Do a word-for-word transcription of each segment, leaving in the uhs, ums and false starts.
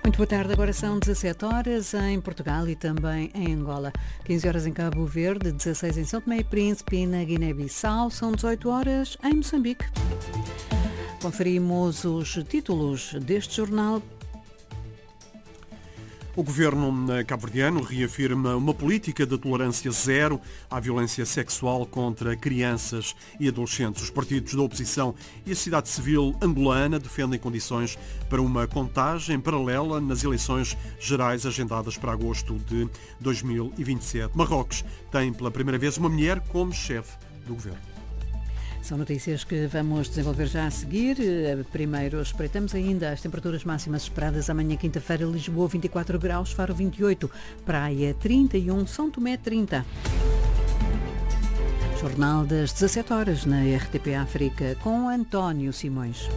Muito boa tarde, agora são dezassete horas em Portugal e também em Angola. quinze horas em Cabo Verde, dezasseis em São Tomé e Príncipe e na Guiné-Bissau, são dezoito horas em Moçambique. Conferimos os títulos deste jornal. O governo cabo-verdiano reafirma uma política de tolerância zero à violência sexual contra crianças e adolescentes. Os partidos da oposição e a sociedade civil angolana defendem condições para uma contagem paralela nas eleições gerais agendadas para agosto de dois mil e vinte e sete. Marrocos tem pela primeira vez uma mulher como chefe do governo. São notícias que vamos desenvolver já a seguir. Primeiro, espreitamos ainda as temperaturas máximas esperadas amanhã, quinta-feira, Lisboa vinte e quatro graus, Faro vinte e oito, Praia trinta e um, São Tomé trinta. Jornal das dezassete horas na R T P África com António Simões.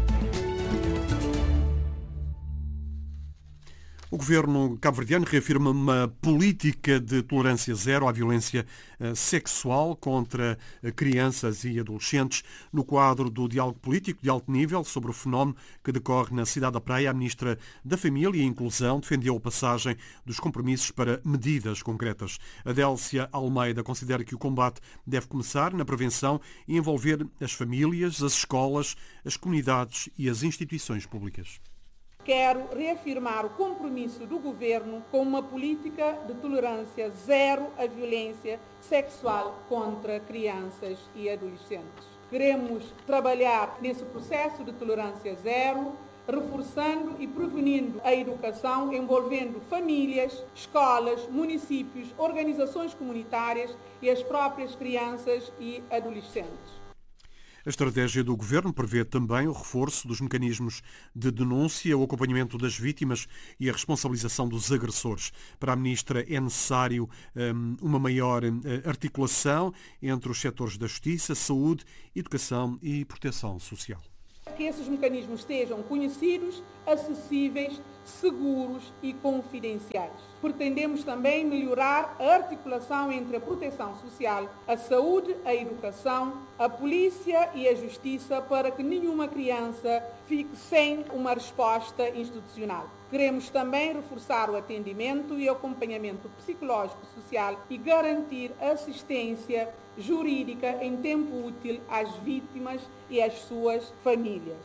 O governo cabo-verdiano reafirma uma política de tolerância zero à violência sexual contra crianças e adolescentes. No quadro do diálogo político de alto nível sobre o fenómeno que decorre na cidade da Praia, a ministra da Família e Inclusão defendeu a passagem dos compromissos para medidas concretas. Adélcia Almeida considera que o combate deve começar na prevenção e envolver as famílias, as escolas, as comunidades e as instituições públicas. Quero reafirmar o compromisso do Governo com uma política de tolerância zero à violência sexual contra crianças e adolescentes. Queremos trabalhar nesse processo de tolerância zero, reforçando e prevenindo a educação, envolvendo famílias, escolas, municípios, organizações comunitárias e as próprias crianças e adolescentes. A estratégia do governo prevê também o reforço dos mecanismos de denúncia, o acompanhamento das vítimas e a responsabilização dos agressores. Para a ministra é necessário um, uma maior articulação entre os setores da justiça, saúde, educação e proteção social. Que esses mecanismos sejam conhecidos, acessíveis, seguros e confidenciais. Pretendemos também melhorar a articulação entre a proteção social, a saúde, a educação, a polícia e a justiça para que nenhuma criança fique sem uma resposta institucional. Queremos também reforçar o atendimento e acompanhamento psicológico-social e garantir assistência jurídica em tempo útil às vítimas e às suas famílias.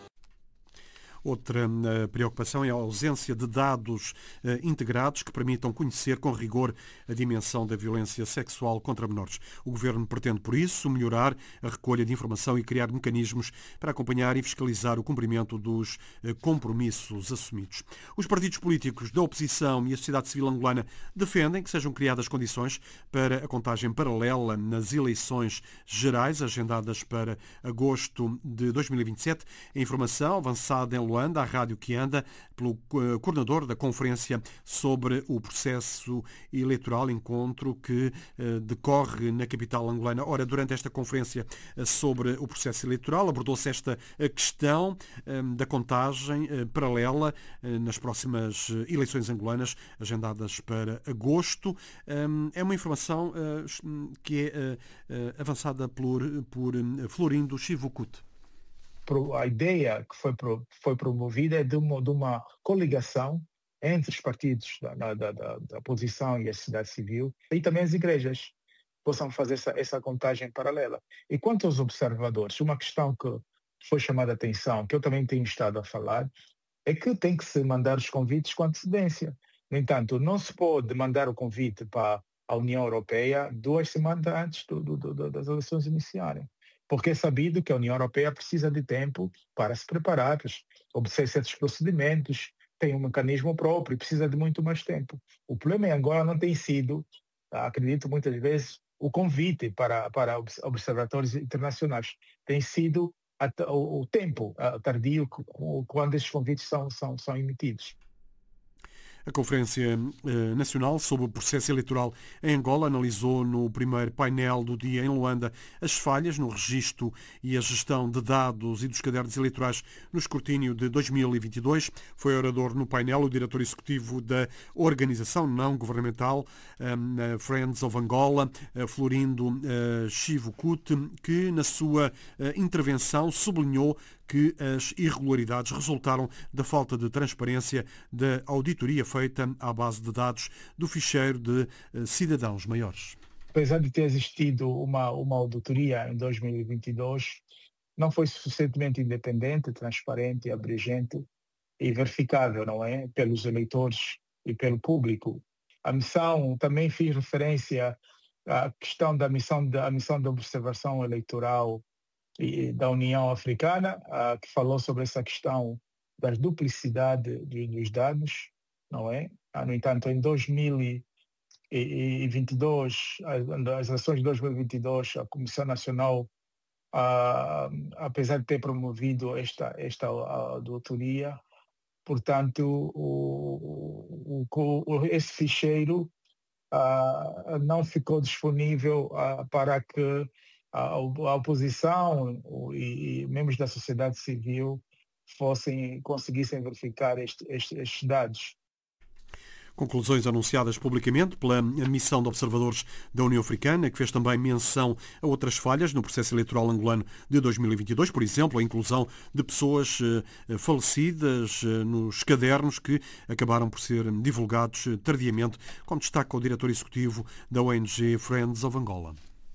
Outra uh, preocupação é a ausência de dados uh, integrados que permitam conhecer com rigor a dimensão da violência sexual contra menores. O Governo pretende, por isso, melhorar a recolha de informação e criar mecanismos para acompanhar e fiscalizar o cumprimento dos uh, compromissos assumidos. Os partidos políticos da oposição e a sociedade civil angolana defendem que sejam criadas condições para a contagem paralela nas eleições gerais agendadas para agosto de dois mil e vinte e sete. A informação avançada em Luanda, a rádio que anda, pelo coordenador da Conferência sobre o Processo Eleitoral, encontro que uh, decorre na capital angolana. Ora, durante esta conferência uh, sobre o processo eleitoral, abordou-se esta uh, questão uh, da contagem uh, paralela uh, nas próximas uh, eleições angolanas, agendadas para agosto. Um, é uma informação uh, que é uh, uh, avançada por, por uh, Florindo Chivucut. A ideia que foi, foi promovida é de uma, de uma coligação entre os partidos da, da, da, da oposição e a sociedade civil e também as igrejas possam fazer essa, essa contagem paralela. E quanto aos observadores, uma questão que foi chamada a atenção, que eu também tenho estado a falar, é que tem que se mandar os convites com antecedência. No entanto, não se pode mandar o convite para a União Europeia duas semanas antes do, do, do, das eleições iniciarem. Porque é sabido que a União Europeia precisa de tempo para se preparar, obter certos procedimentos, tem um mecanismo próprio e precisa de muito mais tempo. O problema em Angola não tem sido, acredito muitas vezes, o convite para, para observatórios internacionais. Tem sido a, o, o tempo tardio quando esses convites são, são, são emitidos. A Conferência Nacional sobre o Processo Eleitoral em Angola analisou no primeiro painel do dia em Luanda as falhas no registro e a gestão de dados e dos cadernos eleitorais no escrutínio de dois mil e vinte e dois. Foi orador no painel o diretor executivo da organização não governamental um, Friends of Angola, Florindo uh, Chivucut, que na sua uh, intervenção sublinhou que as irregularidades resultaram da falta de transparência da auditoria feita à base de dados do ficheiro de cidadãos maiores. Apesar de ter existido uma, uma auditoria em dois mil e vinte e dois, não foi suficientemente independente, transparente, abrangente e verificável, não é? Pelos eleitores e pelo público. A missão, também fiz referência à questão da missão da a missão de observação eleitoral e, da União Africana, a, que falou sobre essa questão da duplicidade de, dos dados, não é? No entanto, em dois mil e vinte e dois, as eleições de dois mil e vinte e dois, a Comissão Nacional, a, apesar de ter promovido esta, esta auditoria, portanto, o, o, o, esse ficheiro uh, não ficou disponível uh, para que a, a oposição e, e membros da sociedade civil fossem, conseguissem verificar este, este, estes dados. Conclusões anunciadas publicamente pela missão de observadores da União Africana, que fez também menção a outras falhas no processo eleitoral angolano de dois mil e vinte e dois, por exemplo, a inclusão de pessoas falecidas nos cadernos que acabaram por ser divulgados tardiamente, como destaca o diretor executivo da O N G Friends of Angola.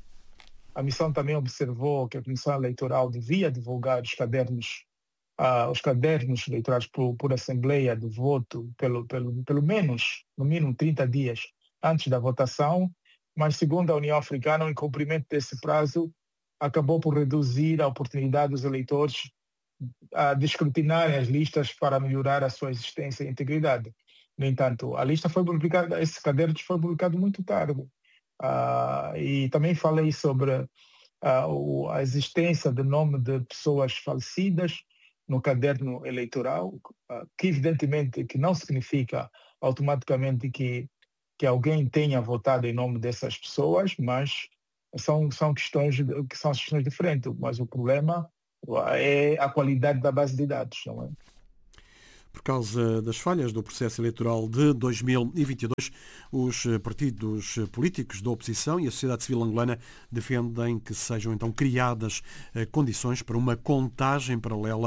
A missão também observou que a Comissão Eleitoral devia divulgar os cadernos Uh, os cadernos eleitorais por, por assembleia de voto pelo, pelo, pelo menos, no mínimo trinta dias antes da votação, mas segundo a União Africana, o incumprimento desse prazo acabou por reduzir a oportunidade dos eleitores uh, de escrutinarem as listas para melhorar a sua existência e integridade. No entanto, a lista foi publicada, esse caderno foi publicado muito tarde. Uh, e também falei sobre uh, o, a existência de nome de pessoas falecidas no caderno eleitoral, que evidentemente que não significa automaticamente que, que alguém tenha votado em nome dessas pessoas, mas são, são, questões, que são questões diferentes. Mas o problema é a qualidade da base de dados, não é? Por causa das falhas do processo eleitoral de dois mil e vinte e dois, os partidos políticos da oposição e a sociedade civil angolana defendem que sejam então criadas condições para uma contagem paralela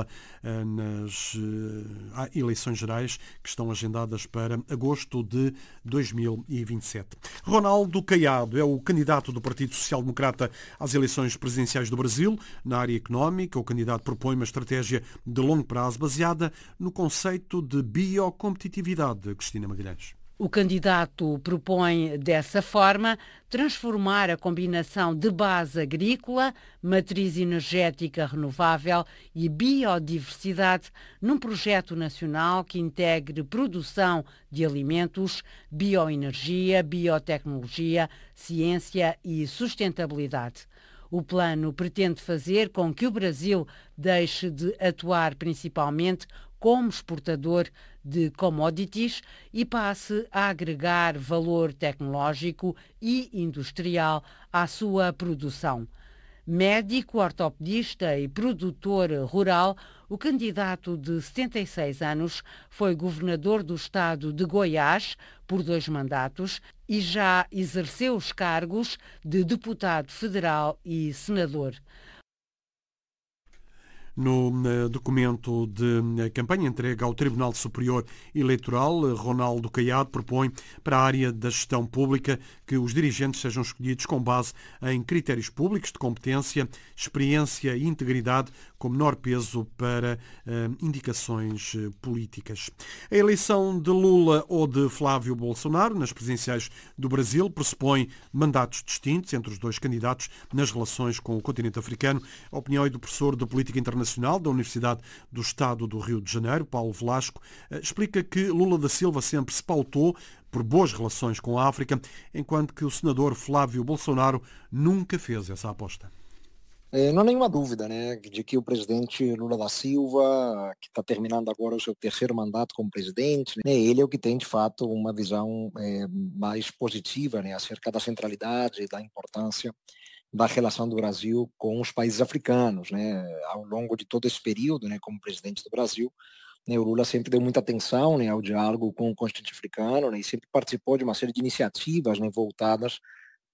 nas eleições gerais que estão agendadas para agosto de dois mil e vinte e sete. Ronaldo Caiado é o candidato do Partido Social Democrata às eleições presidenciais do Brasil. Na área económica, o candidato propõe uma estratégia de longo prazo baseada no conceito de biocompetitividade. Cristina Magalhães. O candidato propõe, dessa forma, transformar a combinação de base agrícola, matriz energética renovável e biodiversidade num projeto nacional que integre produção de alimentos, bioenergia, biotecnologia, ciência e sustentabilidade. O plano pretende fazer com que o Brasil deixe de atuar principalmente como exportador de commodities e passe a agregar valor tecnológico e industrial à sua produção. Médico, ortopedista e produtor rural, o candidato de setenta e seis anos foi governador do estado de Goiás por dois mandatos e já exerceu os cargos de deputado federal e senador. No documento de campanha entregue ao Tribunal Superior Eleitoral, Ronaldo Caiado propõe para a área da gestão pública que os dirigentes sejam escolhidos com base em critérios públicos de competência, experiência e integridade, com menor peso para uh, indicações políticas. A eleição de Lula ou de Flávio Bolsonaro nas presidenciais do Brasil pressupõe mandatos distintos entre os dois candidatos nas relações com o continente africano. A opinião é do professor de Política Internacional da Universidade do Estado do Rio de Janeiro, Paulo Velasco, explica que Lula da Silva sempre se pautou por boas relações com a África, enquanto que o senador Flávio Bolsonaro nunca fez essa aposta. É, não há nenhuma dúvida, né, de que o presidente Lula da Silva, que está terminando agora o seu terceiro mandato como presidente, né, ele é o que tem, de fato, uma visão é, mais positiva, né, acerca da centralidade e da importância da relação do Brasil com os países africanos. Né, ao longo de todo esse período, né, como presidente do Brasil, né, o Lula sempre deu muita atenção, né, ao diálogo com o continente africano, né, e sempre participou de uma série de iniciativas, né, voltadas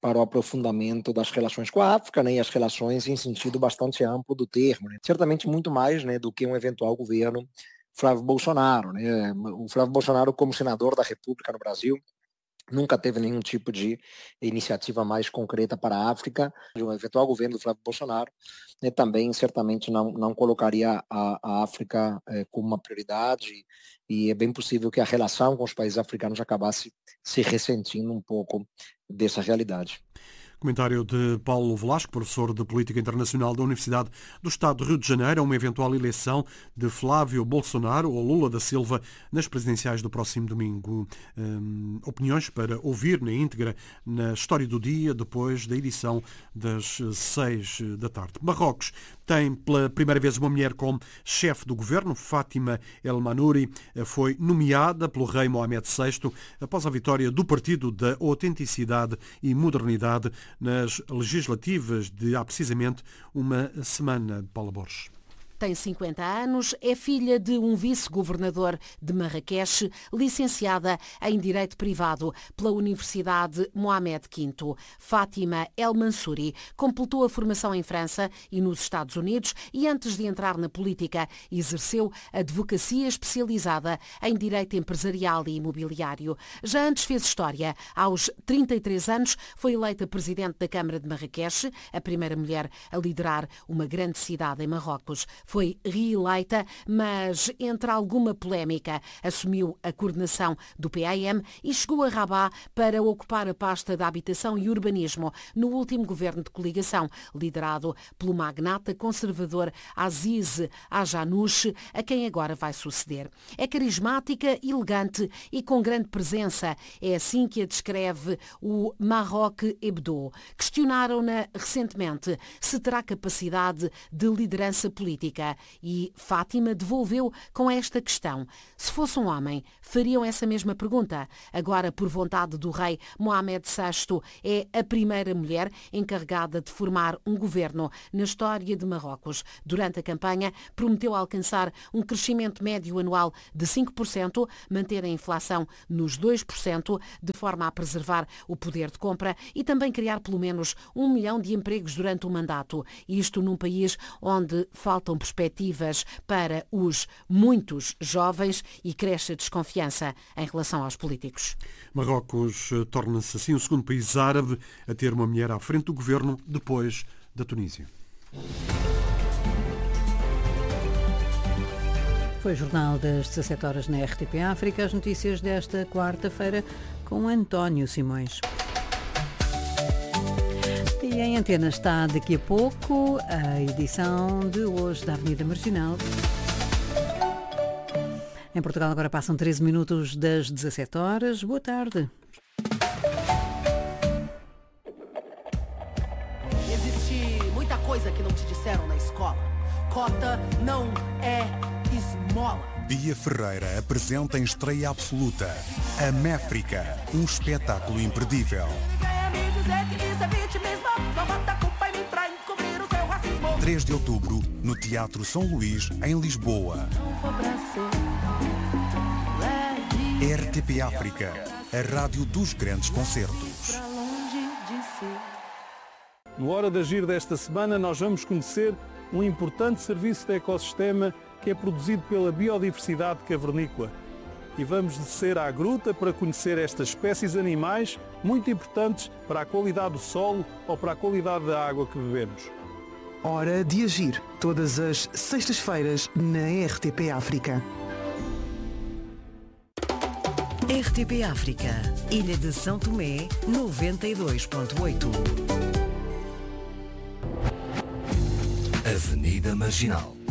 para o aprofundamento das relações com a África, né, e as relações em sentido bastante amplo do termo, né? Certamente muito mais, né, do que um eventual governo Flávio Bolsonaro, né? O Flávio Bolsonaro, como senador da República no Brasil, nunca teve nenhum tipo de iniciativa mais concreta para a África. Um eventual governo do Flávio Bolsonaro, né, também certamente não, não colocaria a, a África eh, como uma prioridade, e é bem possível que a relação com os países africanos acabasse se ressentindo um pouco dessa realidade. Comentário de Paulo Velasco, professor de Política Internacional da Universidade do Estado do Rio de Janeiro, a uma eventual eleição de Flávio Bolsonaro ou Lula da Silva nas presidenciais do próximo domingo. Hum, opiniões para ouvir na íntegra na História do Dia, depois da edição das seis da tarde. Marrocos tem pela primeira vez uma mulher como chefe do governo. Fátima El Manouri foi nomeada pelo rei Mohamed sexto após a vitória do Partido da Autenticidade e Modernidade nas legislativas de há precisamente uma semana. Paula Borges. Tem cinquenta anos, é filha de um vice-governador de Marrakech, licenciada em Direito Privado pela Universidade Mohamed quinto. Fátima El Mansouri completou a formação em França e nos Estados Unidos e, antes de entrar na política, exerceu advocacia especializada em Direito Empresarial e Imobiliário. Já antes fez história. Aos trinta e três anos, foi eleita presidente da Câmara de Marrakech, a primeira mulher a liderar uma grande cidade em Marrocos. Foi reeleita, mas entre alguma polémica assumiu a coordenação do P A M e chegou a Rabat para ocupar a pasta da Habitação e Urbanismo no último governo de coligação, liderado pelo magnata conservador Aziz Ajanouch, a quem agora vai suceder. É carismática, elegante e com grande presença. É assim que a descreve o Maroc Hebdo. Questionaram-na recentemente se terá capacidade de liderança política. E Fátima devolveu com esta questão. Se fosse um homem, fariam essa mesma pergunta. Agora, por vontade do rei Mohamed sexto, é a primeira mulher encarregada de formar um governo na história de Marrocos. Durante a campanha, prometeu alcançar um crescimento médio anual de cinco por cento, manter a inflação nos dois por cento, de forma a preservar o poder de compra e também criar pelo menos um milhão de empregos durante o mandato. Isto num país onde faltam perspectivas para os muitos jovens e cresce a desconfiança em relação aos políticos. Marrocos torna-se assim o segundo país árabe a ter uma mulher à frente do governo depois da Tunísia. Foi o Jornal das dezassete horas na R T P África. As notícias desta quarta-feira com António Simões. E em antena está daqui a pouco a edição de hoje da Avenida Marginal. Em Portugal agora passam treze minutos das dezassete horas. Boa tarde. Existe muita coisa que não te disseram na escola. Cota não é esmola. Bia Ferreira apresenta em estreia absoluta a Méfrica, um espetáculo imperdível. três de outubro, no Teatro São Luís, em Lisboa. R T P África, a rádio dos grandes concertos. No Hora de Agir desta semana, nós vamos conhecer um importante serviço de ecossistema que é produzido pela biodiversidade cavernícola. E vamos descer à gruta para conhecer estas espécies animais muito importantes para a qualidade do solo ou para a qualidade da água que bebemos. Hora de Agir, todas as sextas-feiras na R T P África. R T P África, Ilha de São Tomé, noventa e dois ponto oito. Avenida Marginal.